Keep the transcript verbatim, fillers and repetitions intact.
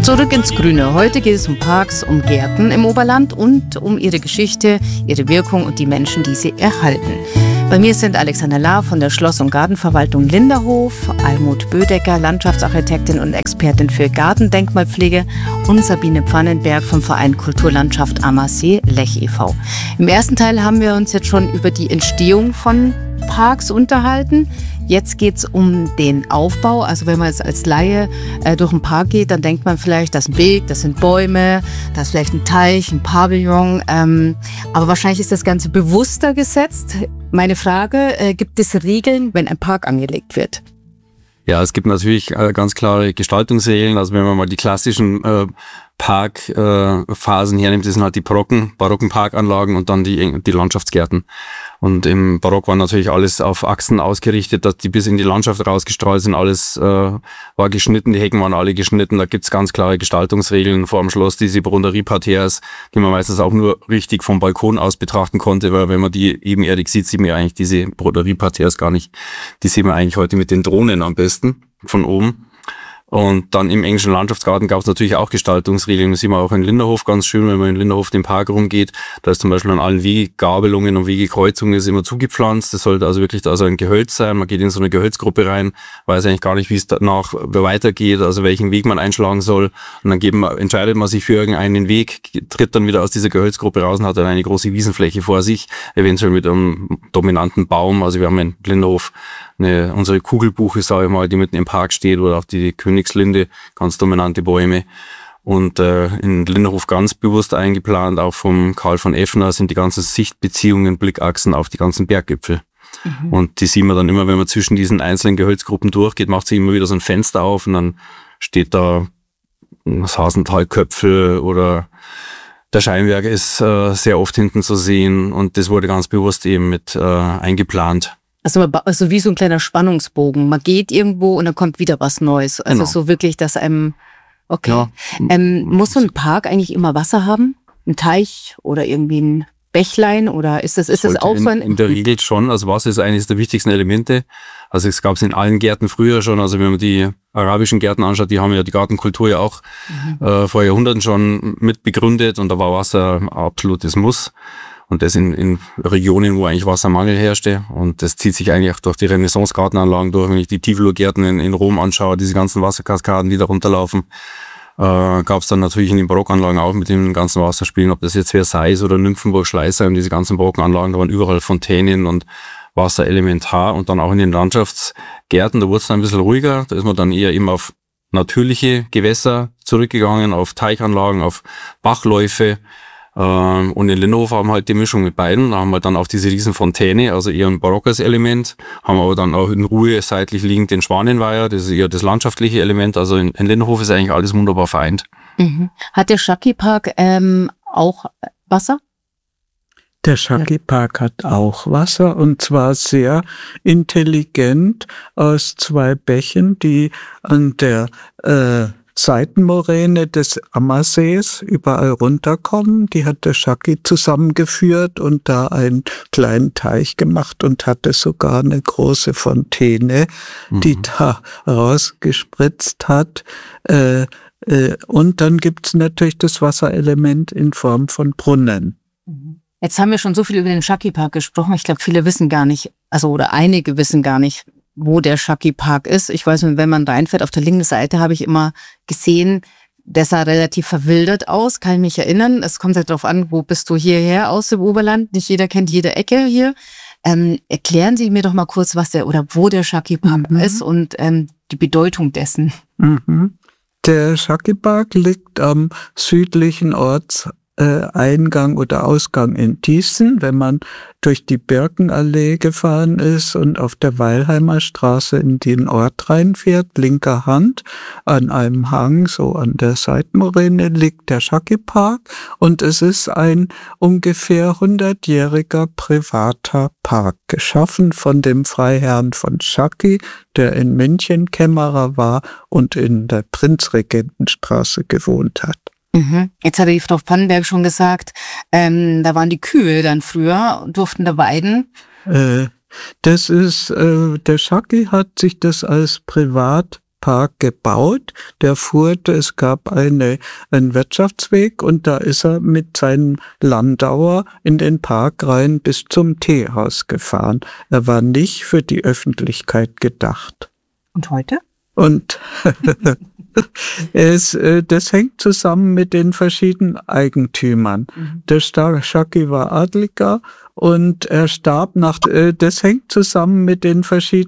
Zurück ins Grüne. Heute geht es um Parks, um Gärten im Oberland und um ihre Geschichte, ihre Wirkung und die Menschen, die sie erhalten. Bei mir sind Alexander Lahr von der Schloss- und Gartenverwaltung Linderhof, Almut Bödecker, Landschaftsarchitektin und Expertin für Gartendenkmalpflege und Sabine Pfannenberg vom Verein Kulturlandschaft Ammersee Lech e V Im ersten Teil haben wir uns jetzt schon über die Entstehung von Parks unterhalten. Jetzt geht es um den Aufbau. Also wenn man jetzt als Laie äh, durch einen Park geht, dann denkt man vielleicht, das ist ein Weg, das sind Bäume, das ist vielleicht ein Teich, ein Pavillon. Ähm, aber wahrscheinlich ist das Ganze bewusster gesetzt. Meine Frage, äh, gibt es Regeln, wenn ein Park angelegt wird? Ja, es gibt natürlich äh, ganz klare Gestaltungsregeln. Also wenn man mal die klassischen äh, Parkphasen äh, hernimmt, das sind halt die barocken, barocken Parkanlagen und dann die, die Landschaftsgärten. Und im Barock war natürlich alles auf Achsen ausgerichtet, dass die bis in die Landschaft rausgestrahlt sind. Alles äh, war geschnitten, die Hecken waren alle geschnitten. Da gibt's ganz klare Gestaltungsregeln vor dem Schloss. Diese Broderieparterres, die man meistens auch nur richtig vom Balkon aus betrachten konnte, weil wenn man die ebenerdig sieht, sieht man ja eigentlich diese Broderieparterres gar nicht. Die sieht man eigentlich heute mit den Drohnen am besten von oben. Und dann im englischen Landschaftsgarten gab es natürlich auch Gestaltungsregeln. Das sieht man auch in Linderhof ganz schön, wenn man in Linderhof den Park rumgeht. Da ist zum Beispiel an allen Wegegabelungen und Wegekreuzungen ist immer zugepflanzt. Das sollte also wirklich da so ein Gehölz sein. Man geht in so eine Gehölzgruppe rein, weiß eigentlich gar nicht, wie es danach weitergeht, also welchen Weg man einschlagen soll. Und dann geben, entscheidet man sich für irgendeinen Weg, tritt dann wieder aus dieser Gehölzgruppe raus und hat dann eine große Wiesenfläche vor sich, eventuell mit einem dominanten Baum. Also wir haben in Linderhof eine, unsere Kugelbuche, sage ich mal, die mitten im Park steht, oder auch die Königslinde, ganz dominante Bäume. Und äh, in Linderhof ganz bewusst eingeplant, auch vom Karl von Effner, sind die ganzen Sichtbeziehungen, Blickachsen auf die ganzen Berggipfel. Mhm. Und die sieht man dann immer, wenn man zwischen diesen einzelnen Gehölzgruppen durchgeht, macht sich immer wieder so ein Fenster auf und dann steht da das Hasental-Köpfel oder der Scheinwerk ist äh, sehr oft hinten zu sehen, und das wurde ganz bewusst eben mit äh, eingeplant. Also, also wie so ein kleiner Spannungsbogen. Man geht irgendwo und dann kommt wieder was Neues. Also genau. So wirklich, dass einem, okay. Ja. Ähm, muss so ein Park eigentlich immer Wasser haben? Ein Teich oder irgendwie ein Bächlein? Oder ist das, ist das auch so ein... In der Regel schon. Also Wasser ist eines der wichtigsten Elemente. Also es gab es in allen Gärten früher schon. Also wenn man die arabischen Gärten anschaut, die haben ja die Gartenkultur ja auch mhm. äh, vor Jahrhunderten schon mit begründet, und da war Wasser ein absolutes Muss. Und das in, in Regionen, wo eigentlich Wassermangel herrschte. Und das zieht sich eigentlich auch durch die Renaissance-Gartenanlagen durch. Wenn ich die Tivolo-Gärten in, in Rom anschaue, diese ganzen Wasserkaskaden, die da runterlaufen, äh, gab es dann natürlich in den Barockanlagen auch mit den ganzen Wasserspielen, ob das jetzt Versailles oder Nymphenburg, Schleißheim, diese ganzen Barockanlagen, da waren überall Fontänen und Wasser elementar. Und dann auch in den Landschaftsgärten, da wurde es dann ein bisschen ruhiger. Da ist man dann eher eben auf natürliche Gewässer zurückgegangen, auf Teichanlagen, auf Bachläufe. Und in Linderhof haben wir halt die Mischung mit beiden. Da haben wir dann auch diese riesen Fontäne, also eher ein barockes Element, haben aber dann auch in Ruhe seitlich liegend den Schwanenweiher, das ist eher das landschaftliche Element. Also in, in Linderhof ist eigentlich alles wunderbar vereint. Mhm. Hat der Schacki-Park ähm, auch Wasser? Der Schacki-Park hat auch Wasser, und zwar sehr intelligent aus zwei Bächen, die an der äh, Seitenmoräne des Ammersees überall runterkommen. Die hat der Schacki zusammengeführt und da einen kleinen Teich gemacht und hatte sogar eine große Fontäne, mhm. die da rausgespritzt hat. Äh, äh, und dann gibt's natürlich das Wasserelement in Form von Brunnen. Jetzt haben wir schon so viel über den Schacki-Park gesprochen. Ich glaube, viele wissen gar nicht, also oder einige wissen gar nicht, wo der Schacki-Park ist. Ich weiß nicht, wenn man reinfährt, auf der linken Seite habe ich immer gesehen, der sah relativ verwildert aus, kann ich mich erinnern. Es kommt halt darauf an, wo bist du hierher aus dem Oberland? Nicht jeder kennt jede Ecke hier. Ähm, erklären Sie mir doch mal kurz, was der oder wo der Schacki-Park mhm. ist und ähm, die Bedeutung dessen. Mhm. Der Schacki-Park liegt am südlichen Orts Eingang oder Ausgang in Thiessen, wenn man durch die Birkenallee gefahren ist und auf der Weilheimer Straße in den Ort reinfährt, linker Hand, an einem Hang, so an der Seitenmoräne, liegt der Schacki-Park, und es ist ein ungefähr hundertjähriger privater Park, geschaffen von dem Freiherrn von Schacki, der in München Kämmerer war und in der Prinzregentenstraße gewohnt hat. Mhm. Jetzt hatte die Frau Pfannenberg schon gesagt, ähm, da waren die Kühe dann früher und durften da weiden. Äh, das ist, äh, der Schacki hat sich das als privat Park gebaut. Der fuhr, es gab eine, einen Wirtschaftsweg und da ist er mit seinem Landauer in den Park rein bis zum Teehaus gefahren. Er war nicht für die Öffentlichkeit gedacht. Und heute? Und es, das hängt zusammen mit den verschiedenen Eigentümern. Mhm. Der Schacky war Adliger und er starb nach, das hängt zusammen mit den verschiedenen